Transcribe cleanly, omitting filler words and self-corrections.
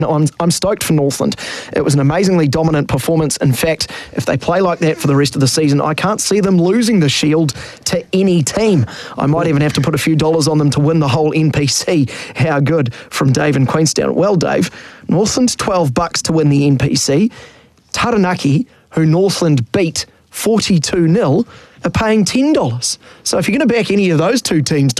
I'm stoked for Northland. It was an amazingly dominant performance. In fact, if they play like that for the rest of the season, I can't see them losing the Shield to any team. I might even have to put a few dollars on them to win the whole NPC. How good from Dave in Queenstown. Well, Dave, Northland's $12 to win the NPC. Taranaki, who Northland beat 42-0, are paying $10. So if you're going to back any of those two teams